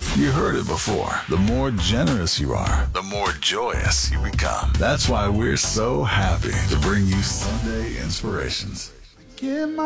You heard it before. The more generous you are, the more joyous you become. That's why we're so happy to bring you Sunday Inspirations. Give my